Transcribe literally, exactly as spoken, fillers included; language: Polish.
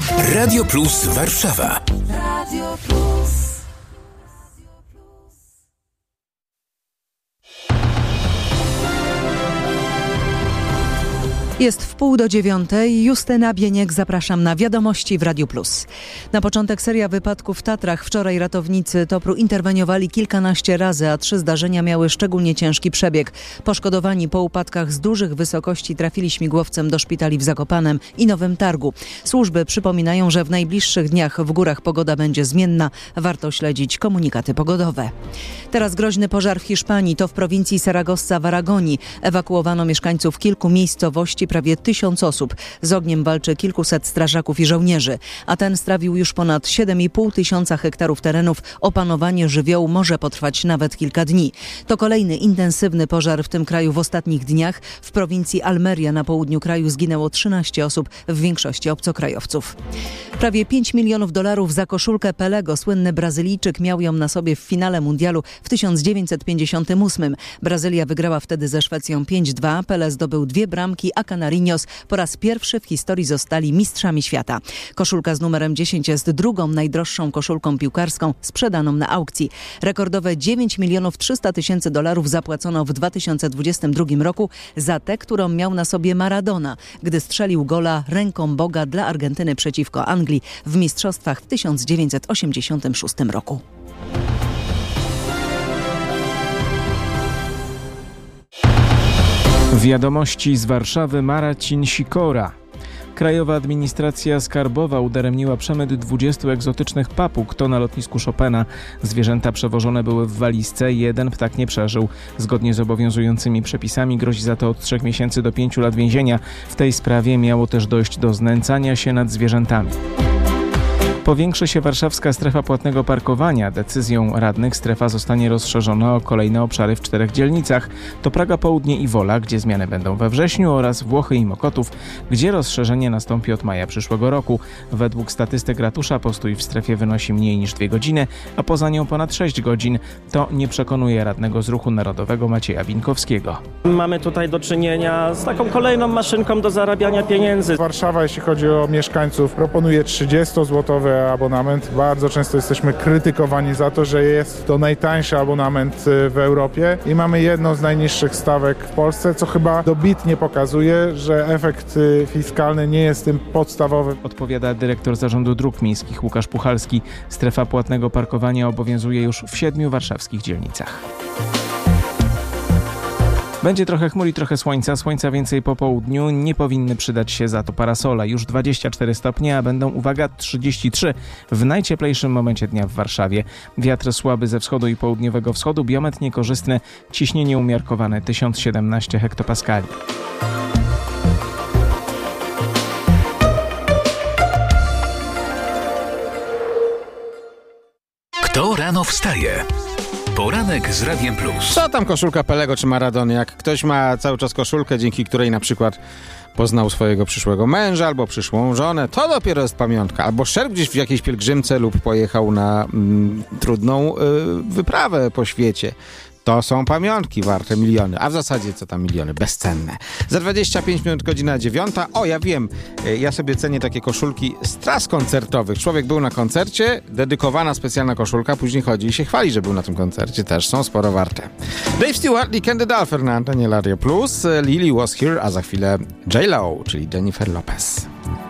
Radio Plus Warszawa. Radio Plus. Jest w pół do dziewiątej. Justyna Bieniek, zapraszam na Wiadomości w Radiu Plus. Na początek seria wypadków w Tatrach. Wczoraj ratownicy Topru interweniowali kilkanaście razy, a trzy zdarzenia miały szczególnie ciężki przebieg. Poszkodowani po upadkach z dużych wysokości trafili śmigłowcem do szpitali w Zakopanem i Nowym Targu. Służby przypominają, że w najbliższych dniach w górach pogoda będzie zmienna. Warto śledzić komunikaty pogodowe. Teraz groźny pożar w Hiszpanii. To w prowincji Saragossa w Aragonii. Ewakuowano mieszkańców kilku miejscowości. Prawie tysiąc osób. Z ogniem walczy kilkuset strażaków i żołnierzy, a ten strawił już ponad siedem i pół tysiąca hektarów terenów. Opanowanie żywiołu może potrwać nawet kilka dni. To kolejny intensywny pożar w tym kraju w ostatnich dniach. W prowincji Almeria na południu kraju zginęło trzynaście osób, w większości obcokrajowców. Prawie pięć milionów dolarów za koszulkę Pelego. Słynny Brazylijczyk miał ją na sobie w finale mundialu w tysiąc dziewięćset pięćdziesiątym ósmym. Brazylia wygrała wtedy ze Szwecją pięć dwa. Pele zdobył dwie bramki, a Canarinos po raz pierwszy w historii zostali mistrzami świata. Koszulka z numerem dziesięć jest drugą najdroższą koszulką piłkarską sprzedaną na aukcji. Rekordowe dziewięć milionów trzysta tysięcy dolarów zapłacono w dwa tysiące dwudziestym drugim roku za tę, którą miał na sobie Maradona, gdy strzelił gola ręką Boga dla Argentyny przeciwko Anglii w mistrzostwach w tysiąc dziewięćset osiemdziesiątym szóstym roku. Wiadomości z Warszawy. Marcin Sikora. Krajowa Administracja Skarbowa udaremniła przemyt dwudziestu egzotycznych papug. To na lotnisku Chopina. Zwierzęta przewożone były w walizce. Jeden ptak nie przeżył. Zgodnie z obowiązującymi przepisami grozi za to od trzech miesięcy do pięciu lat więzienia. W tej sprawie miało też dojść do znęcania się nad zwierzętami. Powiększy się warszawska strefa płatnego parkowania. Decyzją radnych strefa zostanie rozszerzona o kolejne obszary w czterech dzielnicach. To Praga Południe i Wola, gdzie zmiany będą we wrześniu, oraz Włochy i Mokotów, gdzie rozszerzenie nastąpi od maja przyszłego roku. Według statystyk ratusza postój w strefie wynosi mniej niż dwie godziny, a poza nią ponad sześć godzin. To nie przekonuje radnego z Ruchu Narodowego Macieja Binkowskiego. Mamy tutaj do czynienia z taką kolejną maszynką do zarabiania pieniędzy. Warszawa, jeśli chodzi o mieszkańców, proponuje trzydziestozłotowy abonament. Bardzo często jesteśmy krytykowani za to, że jest to najtańszy abonament w Europie i mamy jedną z najniższych stawek w Polsce, co chyba dobitnie pokazuje, że efekt fiskalny nie jest tym podstawowy. Odpowiada dyrektor Zarządu Dróg Miejskich Łukasz Puchalski. Strefa płatnego parkowania obowiązuje już w siedmiu warszawskich dzielnicach. Będzie trochę chmur i trochę słońca. Słońca więcej po południu. Nie powinny przydać się za to parasola. Już dwadzieścia cztery stopnie, a będą, uwaga, trzydzieści trzy w najcieplejszym momencie dnia w Warszawie. Wiatr słaby ze wschodu i południowego wschodu. Biometr niekorzystny. Ciśnienie umiarkowane tysiąc siedemnaście hektopaskali. Kto rano wstaje? Poranek z Radiem Plus. Co tam koszulka Pelego czy Maradony? Jak ktoś ma cały czas koszulkę, dzięki której na przykład poznał swojego przyszłego męża albo przyszłą żonę, to dopiero jest pamiątka. Albo szedł gdzieś w jakiejś pielgrzymce lub pojechał na mm, trudną y, wyprawę po świecie. To są pamiątki warte miliony, a w zasadzie co tam miliony, bezcenne. Za dwadzieścia pięć minut godzina dziewiąta. O, ja wiem, ja sobie cenię takie koszulki z tras koncertowych. Człowiek był na koncercie, dedykowana specjalna koszulka, później chodzi i się chwali, że był na tym koncercie. Też są sporo warte. Dave Stewart i Candy Dulfer na antenie Radio Plus. Lily Was Here, a za chwilę J Lo, czyli Jennifer Lopez.